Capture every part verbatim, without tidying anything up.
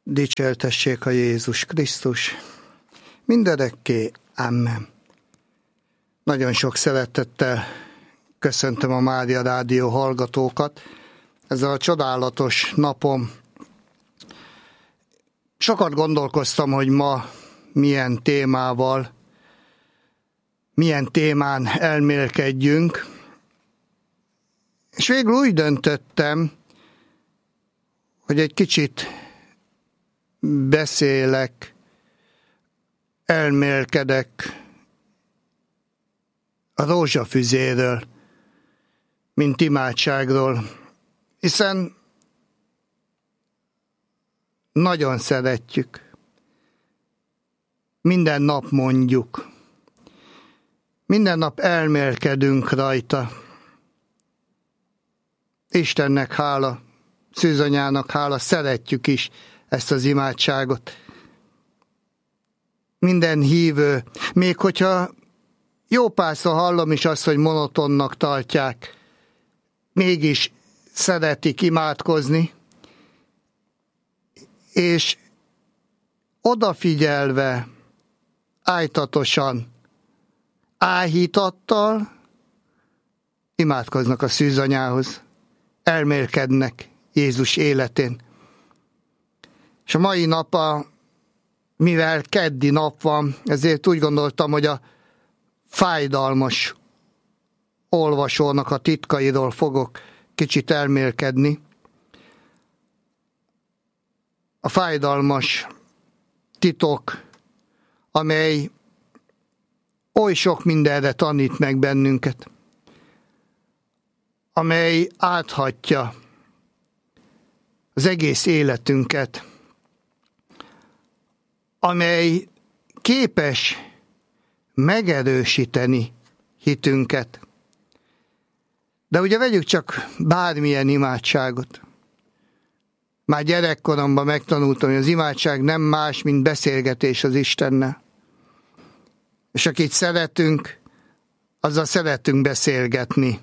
Dicsértessék a Jézus Krisztus, mindörökké, amen. Nagyon sok szeretettel köszöntöm a Mária Rádió hallgatókat. Ezzel a csodálatos napom sokat gondolkoztam, hogy ma milyen témával, milyen témán elmélkedjünk, és végül úgy döntöttem, hogy egy kicsit beszélek, elmélkedek a rózsafüzéről, mint imádságról, hiszen nagyon szeretjük, minden nap mondjuk, minden nap elmélkedünk rajta. Istennek hála, Szűzanyának hála, szeretjük is ezt az imádságot. Minden hívő, még hogyha jó párszor hallom is azt, hogy monotonnak tartják, mégis szeretik imádkozni, és odafigyelve, ájtatosan, áhítattal imádkoznak a Szűzanyához, elmélkednek Jézus életén. És a mai nap, a, mivel keddi nap van, ezért úgy gondoltam, hogy a fájdalmas olvasónak a titkairól fogok kicsit elmélkedni. A fájdalmas titok, amely oly sok mindenre tanít meg bennünket, amely áthatja az egész életünket, amely képes megerősíteni hitünket. De ugye vegyük csak bármilyen imádságot. Már gyerekkoromban megtanultam, hogy az imádság nem más, mint beszélgetés az Istennel. És akit szeretünk, azzal szeretünk beszélgetni.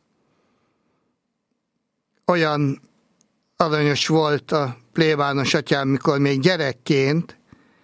Olyan aranyos volt a plébános atyám, mikor még gyerekként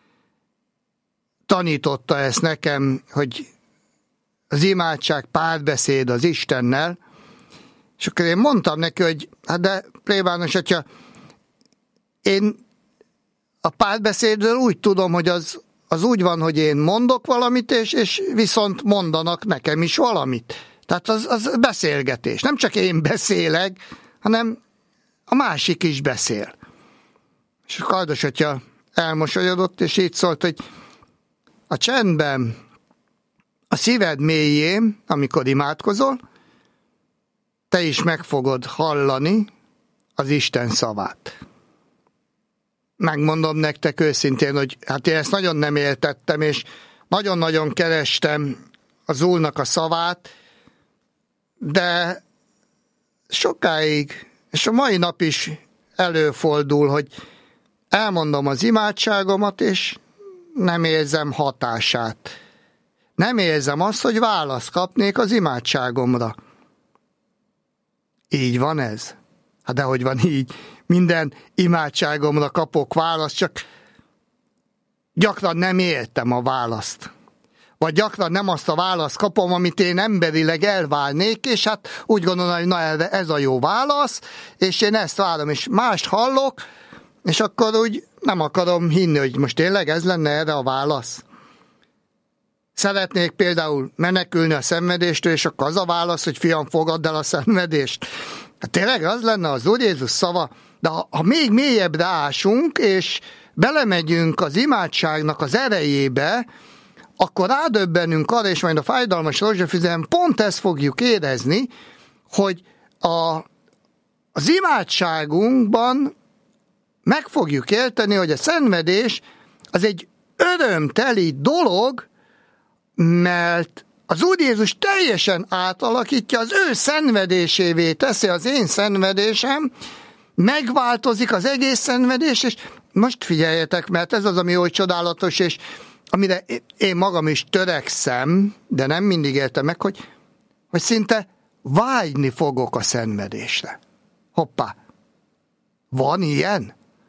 tanította ezt nekem, hogy az imádság párbeszéd az Istennel, és akkor én mondtam neki, hogy hát de plébános atya, én a párbeszédről úgy tudom, hogy az, az úgy van, hogy én mondok valamit, és, és viszont mondanak nekem is valamit. Tehát az, az beszélgetés. Nem csak én beszélek, hanem a másik is beszél. És a Kardos atya elmosolyodott, és így szólt, hogy a csendben, a szíved mélyén, amikor imádkozol, te is meg fogod hallani az Isten szavát. Megmondom nektek őszintén, hogy hát én ezt nagyon nem éltettem, és nagyon-nagyon kerestem az Úrnak a szavát, de sokáig, és a mai nap is előfordul, hogy elmondom az imádságomat, és nem érzem hatását. Nem érzem azt, hogy választ kapnék az imádságomra. Így van ez? Hát dehogy van így. Minden imádságomra kapok választ, csak gyakran nem értem a választ. Vagy gyakran nem azt a választ kapom, amit én emberileg elvárnék, és hát úgy gondolom, hogy na ez a jó válasz, és én ezt várom, és mást hallok, és akkor úgy nem akarom hinni, hogy most tényleg ez lenne erre a válasz. Szeretnék például menekülni a szenvedéstől, és akkor az a válasz, hogy fiam, fogadd el a szenvedést. Hát tényleg az lenne az Úr Jézus szava, de ha, ha még mélyebbre ásunk, és belemegyünk az imádságnak az erejébe, akkor rádöbbenünk arra, és majd a fájdalmas rózsafüzen pont ezt fogjuk érezni, hogy a, az imádságunkban meg fogjuk érteni, hogy a szenvedés az egy örömteli dolog, mert az Úr Jézus teljesen átalakítja, az ő szenvedésévé teszi az én szenvedésem, megváltozik az egész szenvedés, és most figyeljetek, mert ez az, ami oly csodálatos, és amire én magam is törekszem, de nem mindig értem meg, hogy, hogy szinte vágyni fogok a szenvedésre. Hoppá! Van ilyen?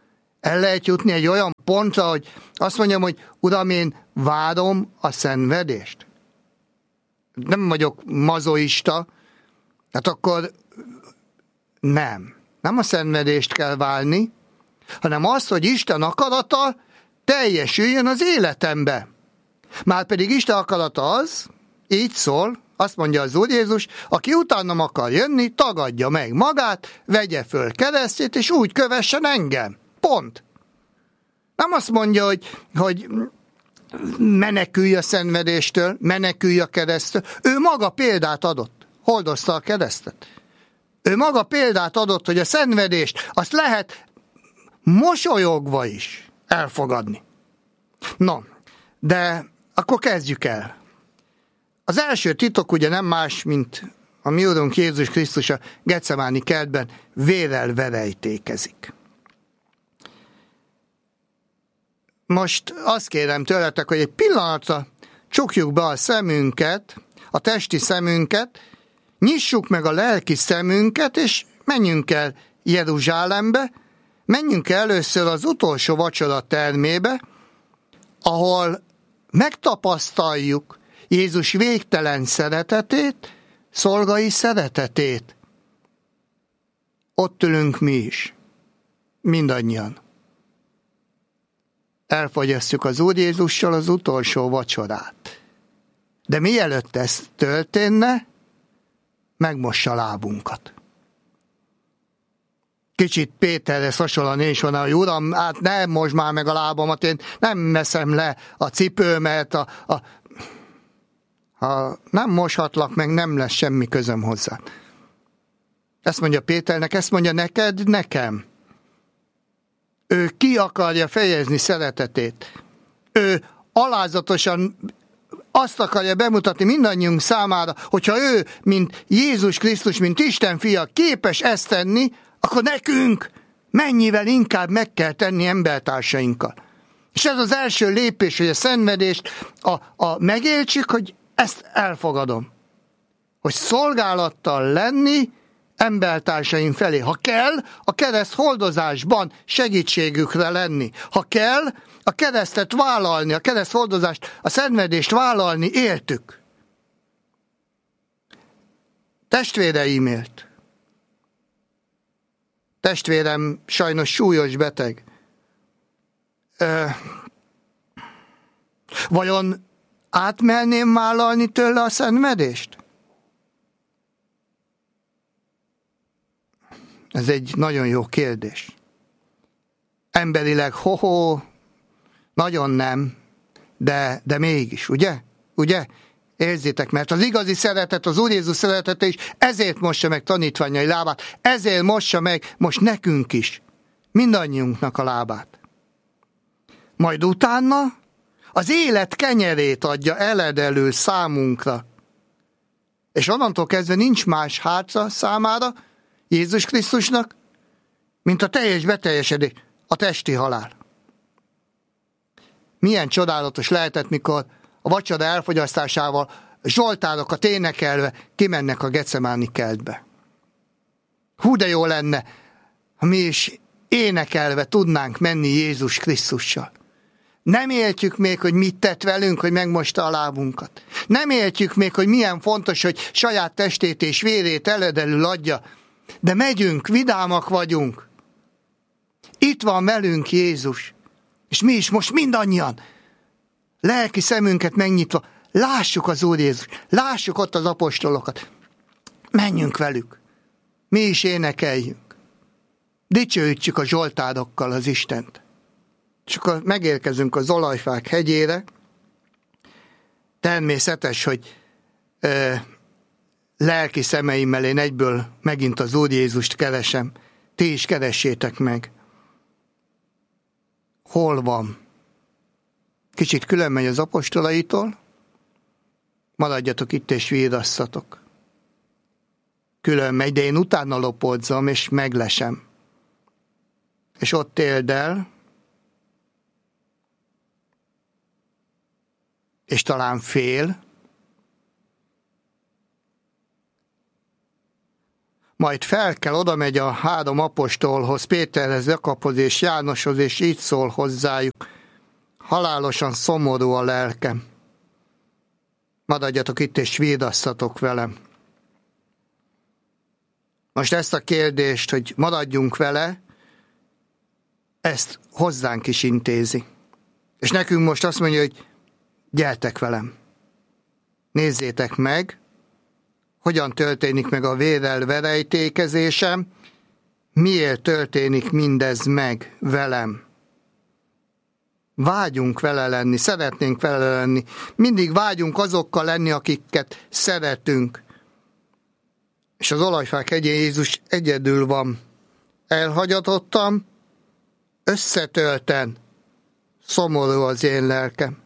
El lehet jutni egy olyan pontra, hogy azt mondjam, hogy Uram, én várom a szenvedést. Nem vagyok mazoista, hát akkor nem. Nem a szenvedést kell várni, hanem azt, hogy Isten akarata teljesüljön az életembe. Márpedig Isten akarata az, így szól, azt mondja az Úr Jézus, aki utánam akar jönni, tagadja meg magát, vegye föl keresztjét, és úgy kövessen engem. Pont. Nem azt mondja, hogy, hogy menekülj a szenvedéstől, menekülj a keresztől. Ő maga példát adott, hordozta a keresztet. Ő maga példát adott, hogy a szenvedést azt lehet mosolyogva is elfogadni. No, de akkor kezdjük el. Az első titok ugye nem más, mint a mi Urunk Jézus Krisztus a Getsemáni kertben vérrel verejtékezik. Most azt kérem tőletek, hogy egy pillanatra csukjuk be a szemünket, a testi szemünket, nyissuk meg a lelki szemünket, és menjünk el Jeruzsálembe, menjünk el először az utolsó vacsora termébe, ahol megtapasztaljuk Jézus végtelen szeretetét, szolgai szeretetét. Ott ülünk mi is, mindannyian. Elfogyasztjuk az Úr Jézussal az utolsó vacsorát. De mielőtt ez történne, megmossa a lábunkat. Kicsit Péterhez hasonlóan én is van, hogy Uram, hát nem mosd már meg a lábamat, én nem veszem le a cipőmet, a, a... ha nem moshatlak meg, nem lesz semmi közöm hozzá. Ezt mondja Péternek, ezt mondja neked, nekem. Ő ki akarja fejezni szeretetét. Ő alázatosan azt akarja bemutatni mindannyiunk számára, hogyha ő, mint Jézus Krisztus, mint Isten fia képes ezt tenni, akkor nekünk mennyivel inkább meg kell tenni embertársainkkal. És ez az első lépés, hogy a szenvedést a, a megéltsük, hogy ezt elfogadom. Hogy szolgálattal lenni embertársaim felé. Ha kell, a kereszt hordozásban segítségükre lenni. Ha kell, a keresztet vállalni, a kereszt hordozást, a szenvedést vállalni éltük. Testvéreimért. Testvérem sajnos súlyos beteg. Ö, vajon átmerném vállalni tőle a szenvedést? Ez egy nagyon jó kérdés. Emberileg ho-ho, nagyon nem, de, de mégis, ugye? Ugye? Érzitek, mert az igazi szeretet, az Úr Jézus szeretete is ezért mossa meg tanítványai lábát, ezért mossa meg most nekünk is, mindannyiunknak a lábát. Majd utána az élet kenyerét adja eledelül számunkra. És onnantól kezdve nincs más hátra számára, Jézus Krisztusnak, mint a teljes beteljesedés, a testi halál. Milyen csodálatos lehetett, mikor a vacsora elfogyasztásával zsoltárokat énekelve kimennek a Getsemáni kertbe. Hú, de jó lenne, ha mi is énekelve tudnánk menni Jézus Krisztussal. Nem értjük még, hogy mit tett velünk, hogy megmosta a lábunkat. Nem értjük még, hogy milyen fontos, hogy saját testét és vérét eledelül adja. De megyünk, vidámak vagyunk. Itt van velünk Jézus. És mi is most mindannyian, lelki szemünket megnyitva, lássuk az Úr Jézus, lássuk ott az apostolokat. Menjünk velük. Mi is énekeljünk. Dicsőítsük a zsoltárokkal az Istent. És akkor megérkezünk az Olajfák hegyére. Természetes, hogy ö, lelki szemeimmel én egyből megint az Úr Jézust keresem. Ti is keressétek meg. Hol van? Kicsit külön megy az apostolaitól. Maradjatok itt és vírasszatok. Külön megy, de én utána lopodzom és meglesem. És ott éld el, és talán fél, majd felkel, oda megy a három apostolhoz, Péterhez, Jakabhoz és Jánoshoz, és így szól hozzájuk: halálosan szomorú a lelkem. Maradjatok itt, és védasszatok velem. Most ezt a kérdést, hogy maradjunk vele, ezt hozzánk is intézi. És nekünk most azt mondja, hogy gyertek velem. Nézzétek meg, hogyan történik meg a vérrel verejtékezésem, miért történik mindez meg velem. Vágyunk vele lenni, szeretnénk vele lenni. Mindig vágyunk azokkal lenni, akiket szeretünk. És az olajfák hegyén Jézus egyedül van. Elhagyatottam, összetölten, szomorú az én lelkem.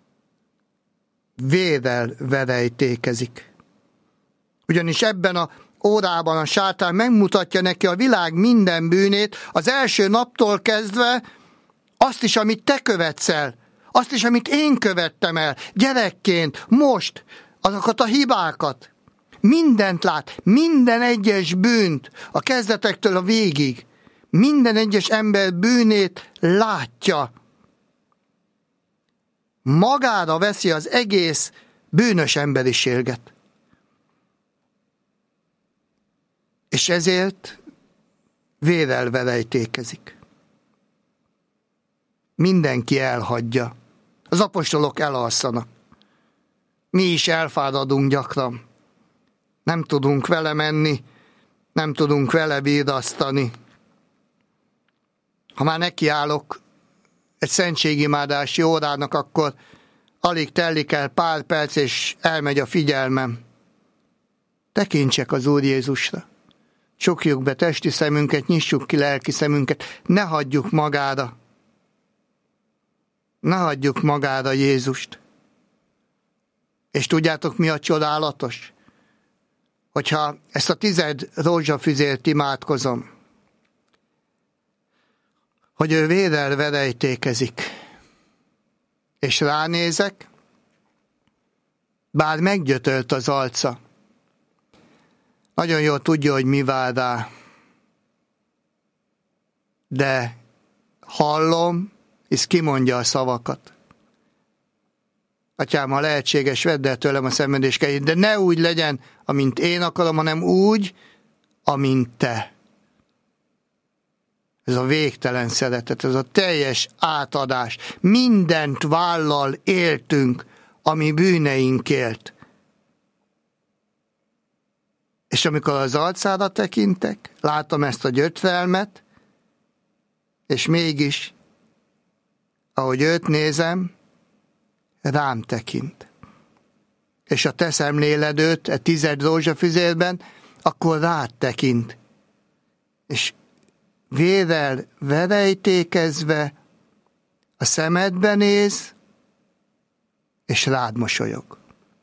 Vérrel verejtékezik. Ugyanis ebben a órában a sátán megmutatja neki a világ minden bűnét, az első naptól kezdve azt is, amit te követsz el, azt is, amit én követtem el, gyerekként, most, azokat a hibákat. Mindent lát, minden egyes bűnt, a kezdetektől a végig. Minden egyes ember bűnét látja. Magára veszi az egész bűnös emberiséget. És ezért vérrel verejtékezik. Mindenki elhagyja. Az apostolok elalszanak. Mi is elfáradunk gyakran. Nem tudunk vele menni, nem tudunk vele védasztani. Ha már nekiállok egy szentségimádási órának, akkor alig telik el pár perc, és elmegy a figyelmem. Tekintsek az Úr Jézusra. Csukjuk be testi szemünket, nyissuk ki lelki szemünket, ne hagyjuk magára. Ne hagyjuk magára Jézust. És tudjátok, mi a csodálatos? Hogyha ezt a tized rózsafüzért imádkozom, hogy ő vérrel verejtékezik, és ránézek, bár meggyötölt az arca, nagyon jól tudja, hogy mi vár rá, de hallom, és kimondja a szavakat. Atyám, ha lehetséges, vedd el tőlem a szenvedéskeit, de ne úgy legyen, amint én akarom, hanem úgy, amint te. Ez a végtelen szeretet, ez a teljes átadás. Mindent vállal éltünk, ami bűneinkért. És amikor az arcára tekintek, látom ezt a gyötrelmet, és mégis, ahogy őt nézem, rám tekint. És ha te szemléled őt e tized rózsafüzérben, akkor rád tekint. És vérrel verejtékezve a szemedbe néz, és rád mosolyog.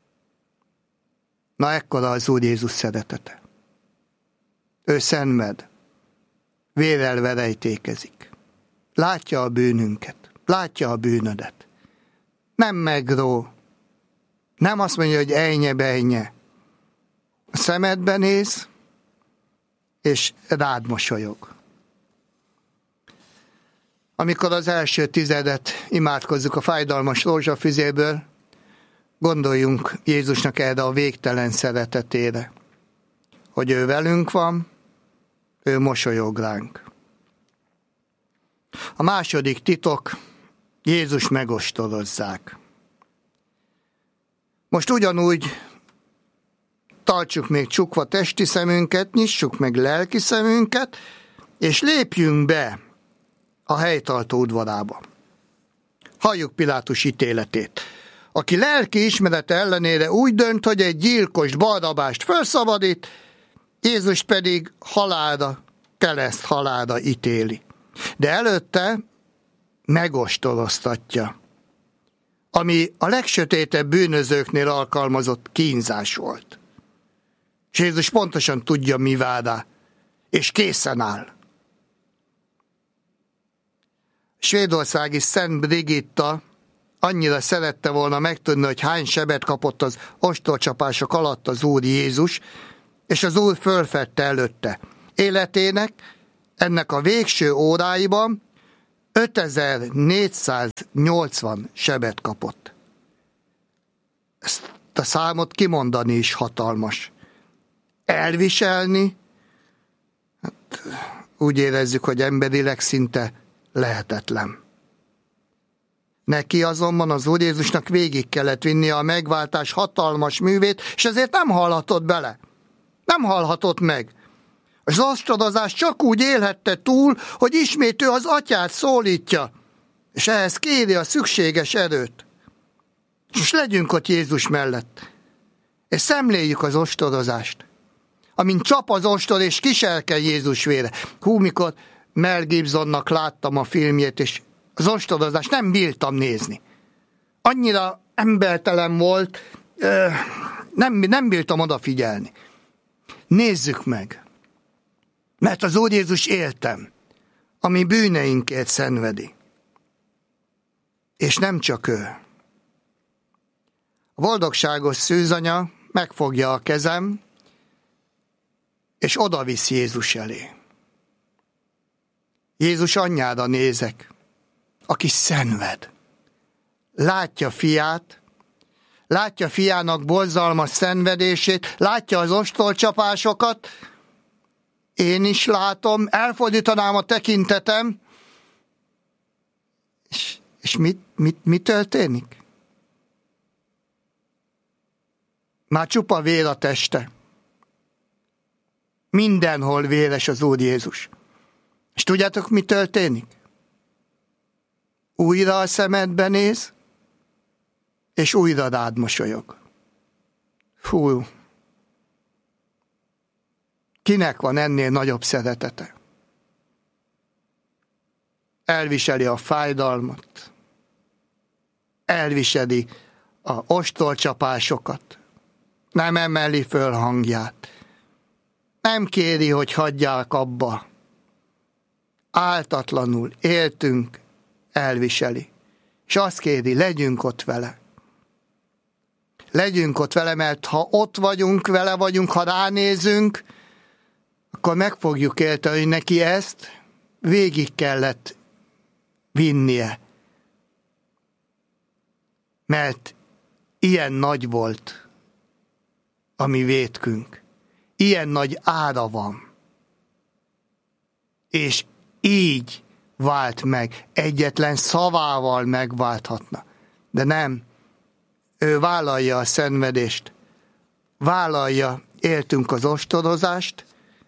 Na, ekkora az Úr Jézus szeretete. Ő szenved, vérrel verejtékezik. Látja a bűnünket, látja a bűnödet. Nem megró, nem azt mondja, hogy ejnye bejnye. A szemedbe néz, és rád mosolyog. Amikor az első tizedet imádkozzuk a fájdalmas rózsafüzéből, gondoljunk Jézusnak erre a végtelen szeretetére, hogy ő velünk van, ő mosolyog ránk. A második titok, Jézus megostorozzák. Most ugyanúgy tartsuk még csukva testi szemünket, nyissuk meg lelki szemünket, és lépjünk be a helytartó udvarába. Halljuk Pilátus ítéletét. Aki lelki ismerete ellenére úgy dönt, hogy egy gyilkost, Barabást felszabadít, Jézus pedig halálra, kereszt halálra ítéli. De előtte megostoroztatja, ami a legsötétebb bűnözőknél alkalmazott kínzás volt. És Jézus pontosan tudja, mi vár rá, és készen áll. Svédországi Szent Brigitta annyira szerette volna megtudni, hogy hány sebet kapott az ostorcsapások alatt az Úr Jézus, és az Úr fölfedte előtte. Életének ennek a végső óráiban ötezer-négyszáznyolcvan sebet kapott. Ezt a számot kimondani is hatalmas. Elviselni, hát úgy érezzük, hogy emberileg szinte lehetetlen. Neki azonban az Úr Jézusnak végig kellett vinnie a megváltás hatalmas művét, és ezért nem hallhatott bele. Nem hallhatott meg. Az ostrodozás csak úgy élhette túl, hogy ismét ő az atyát szólítja, és ehhez kéri a szükséges erőt. És most legyünk ott Jézus mellett, és szemléljük az ostorozást. Amint csap az ostor, és kiselkel Jézus vére. Hú, mikor Mel Gibsonnak láttam a filmjét, és az ostorozást nem bírtam nézni. Annyira embertelen volt, nem, nem bírtam odafigyelni. Nézzük meg, mert az Úr Jézus éltem, ami bűneinkért szenvedi. És nem csak ő. A boldogságos szűzanya megfogja a kezem, és odavisz Jézus elé. Jézus anyjára nézek, aki szenved. Látja fiát, látja fiának borzalmas szenvedését, látja az ostolcsapásokat, én is látom, elfordítanám a tekintetem, és, és mit, mit, mi történik? Már csupa vér a teste. Mindenhol véres az Úr Jézus. És tudjátok, mi történik? Újra a szemedbe néz, és újra rád mosolyog. Fú, kinek van ennél nagyobb szeretete? Elviseli a fájdalmat, elviseli a ostolcsapásokat, nem emeli föl hangját, nem kéri, hogy hagyják abba. Áltatlanul éltünk, elviseli. És azt kéri, legyünk ott vele. Legyünk ott vele, mert ha ott vagyunk, vele vagyunk, ha ránézünk, akkor meg fogjuk élteni, hogy neki ezt végig kellett vinnie. Mert ilyen nagy volt a mi vétkünk. Ilyen nagy ára van. És így vált meg. Egyetlen szavával megválthatna. De nem. Ő vállalja a szenvedést. Vállalja, éltünk az ostorozást,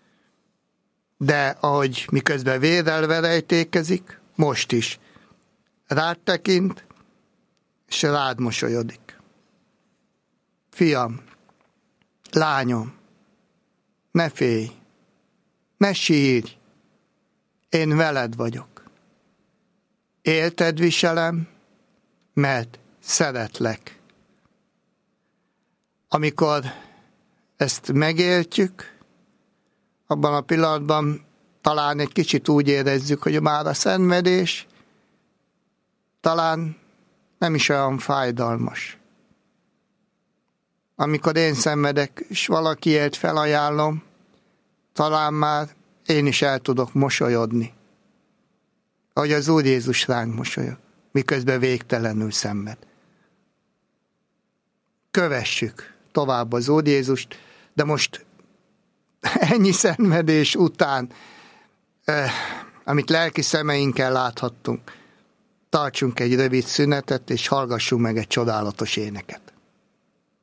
de ahogy miközben vérrel verejtékezik, most is rád tekint, és rád mosolyodik. Fiam, lányom, ne félj, ne sírj, én veled vagyok. Élted viselem, mert szeretlek. Amikor ezt megéltjük, abban a pillanatban talán egy kicsit úgy érezzük, hogy már a szenvedés talán nem is olyan fájdalmas. Amikor én szenvedek, és valakiért felajánlom, talán már én is el tudok mosolyodni. Ahogy az Úr Jézus ránk mosolyog, miközben végtelenül szenved. Kövessük tovább az Úr Jézust, de most ennyi szenvedés után, eh, amit lelki szemeinkkel láthattunk, tartsunk egy rövid szünetet, és hallgassunk meg egy csodálatos éneket.